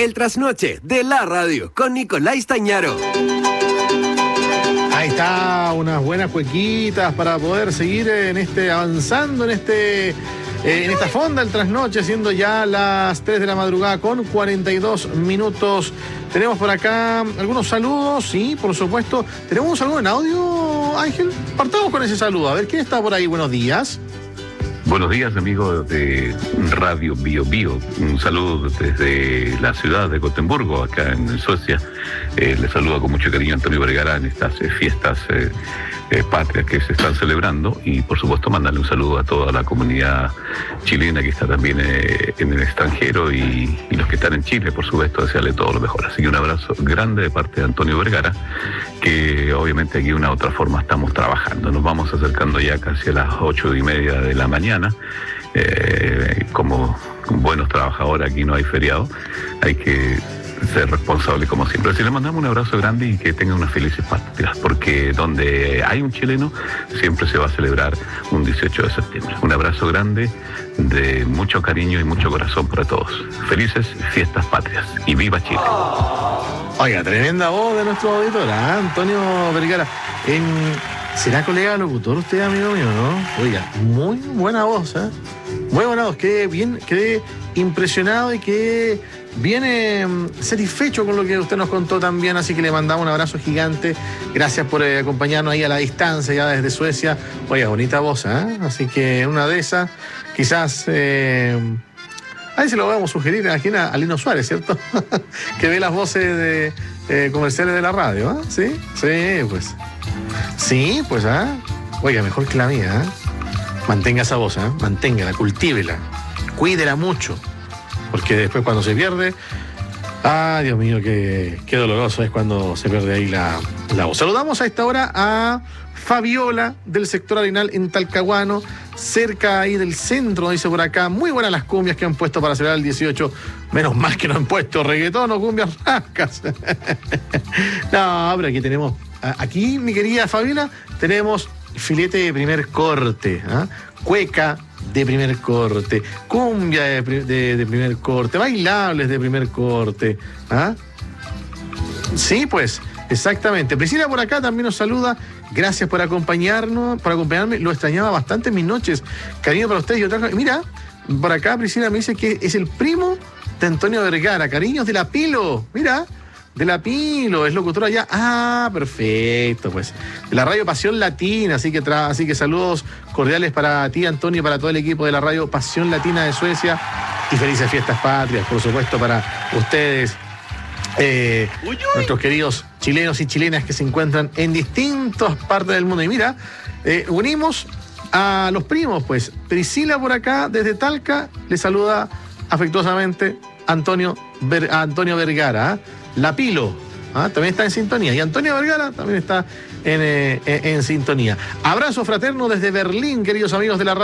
el trasnoche de la radio con Nicolás Stañaro. Ahí está, unas buenas cuequitas para poder seguir avanzando en esta fonda del trasnoche, siendo ya las 3 de la madrugada con 42 minutos. Tenemos por acá algunos saludos, sí, por supuesto. ¿Tenemos un saludo en audio, Ángel? Partamos con ese saludo. A ver, ¿quién está por ahí? Buenos días. Buenos días, amigos de Radio Bio Bio. Un saludo desde la ciudad de Gotemburgo, acá en Suecia. Les saluda con mucho cariño Antonio Vergara en estas fiestas patrias que se están celebrando, y por supuesto mandarle un saludo a toda la comunidad chilena que está también en el extranjero, y los que están en Chile, por supuesto, desearle todo lo mejor. Así que un abrazo grande de parte de Antonio Vergara, que obviamente aquí de una u otra forma estamos trabajando. Nos vamos acercando ya casi a las 8:30 de la mañana. Como buenos trabajadores, aquí no hay feriado, hay que ser responsable como siempre. Así le mandamos un abrazo grande y que tengan unas felices patrias, porque donde hay un chileno siempre se va a celebrar un 18 de septiembre. Un abrazo grande de mucho cariño y mucho corazón para todos. Felices fiestas patrias y viva Chile. Oiga, tremenda voz de nuestro auditor, Antonio Vergara. ¿Será colega locutor usted, amigo mío, no? Oiga, muy buena voz, ¿eh? Muy buena voz. Quedé impresionado y quedé bien satisfecho con lo que usted nos contó también, así que le mandamos un abrazo gigante. Gracias por acompañarnos ahí a la distancia, ya desde Suecia. Oiga, bonita voz, ¿eh? Así que una de esas, quizás... ahí se lo vamos a sugerir a Lino Suárez, ¿cierto? Que ve las voces de comerciales de la radio, ¿eh? ¿Sí? Sí, pues. Sí, pues, ¿ah? Oiga, mejor que la mía, ¿eh? Mantenga esa voz, ¿eh? Manténgala, cultívela, cuídela mucho, porque después cuando se pierde, Dios mío, qué doloroso es cuando se pierde ahí la voz. Saludamos a esta hora a Fabiola del sector Arenal en Talcahuano, cerca ahí del centro, dice por acá. Muy buenas las cumbias que han puesto para celebrar el 18. Menos mal que no han puesto reggaetón o cumbias rascas. No, pero aquí tenemos, aquí, mi querida Fabiola, tenemos filete de primer corte, ¿eh? Cueca de primer corte, cumbia de primer corte, bailables de primer corte, ¿ah? Sí, pues, exactamente. Priscila por acá también nos saluda. Gracias por acompañarme. Lo extrañaba bastante en mis noches. Cariño para ustedes y otra cosa. Mira, por acá Priscila me dice que es el primo de Antonio Vergara. Cariños de La Pilo. Mira, de La Pilo, es locutor allá. Perfecto, pues. De la radio Pasión Latina. Así que saludos cordiales para ti, Antonio, y para todo el equipo de la radio Pasión Latina de Suecia. Y felices fiestas patrias, por supuesto, para ustedes. Nuestros queridos chilenos y chilenas que se encuentran en distintas partes del mundo. Y mira, unimos a los primos, pues. Priscila por acá, desde Talca, le saluda afectuosamente Antonio Vergara, La Pilo, también está en sintonía. Y Antonio Vergara también está en sintonía. Abrazo fraterno desde Berlín, queridos amigos de la radio.